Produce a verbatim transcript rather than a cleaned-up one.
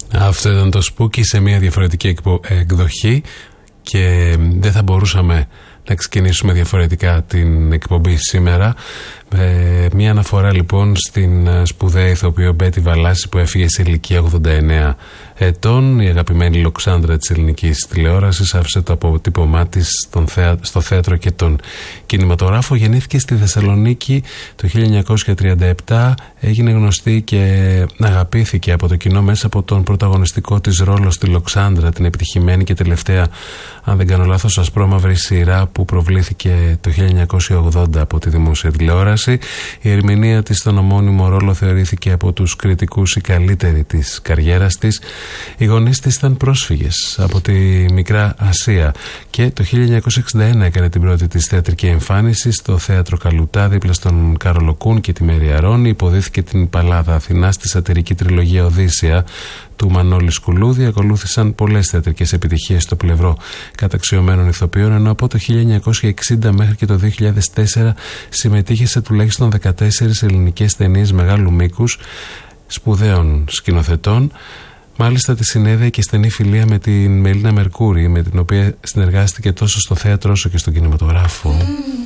Αυτό ήταν το Spooky σε μια διαφορετική εκδοχή και δεν θα μπορούσαμε να ξεκινήσουμε διαφορετικά την εκπομπή σήμερα. Ε, μια αναφορά λοιπόν στην σπουδαία ηθοποιό Μπέτη Βαλάση που έφυγε σε ηλικία ογδόντα εννέα ετών. Η αγαπημένη Λοξάνδρα της ελληνικής τηλεόρασης άφησε το αποτύπωμά της στο θέατρο και τον κινηματογράφο. Γεννήθηκε στη Θεσσαλονίκη το χίλια εννιακόσια τριάντα επτά, έγινε γνωστή και αγαπήθηκε από το κοινό μέσα από τον πρωταγωνιστικό της ρόλο στη Λοξάνδρα, την επιτυχημένη και τελευταία, αν δεν κάνω λάθος, ασπρόμαυρη σειρά που προβλήθηκε το χίλια εννιακόσια ογδόντα από τη δημόσια τηλεόραση. Η ερμηνεία της στον ομώνυμο ρόλο θεωρήθηκε από τους κριτικούς η καλύτερη της καριέρας της. Οι γονείς της ήταν πρόσφυγες από τη Μικρά Ασία και το χίλια εννιακόσια εξήντα ένα έκανε την πρώτη της θεατρική εμφάνιση στο θέατρο Καλουτά δίπλα στον Κάρολο Κούν και τη Μέρη Αρώνη. Υποδίθηκε την Παλάδα Αθηνά στη σατυρική τριλογία Οδύσσεια του Μανώλη Σκουλούδη. Ακολούθησαν πολλές θεατρικές επιτυχίες στο πλευρό καταξιωμένων ηθοποιών, ενώ από το χίλια εννιακόσια εξήντα μέχρι και το δύο χιλιάδες τέσσερα συμμετείχε σε τουλάχιστον δεκατέσσερις ελληνικές ταινίες μεγάλου μήκους σπουδαίων σκηνοθετών. Μάλιστα τη συνέδεε και στενή φιλία με την Μελίνα Μερκούρη, με την οποία συνεργάστηκε τόσο στο θέατρο όσο και στον κινηματογράφο. Mm.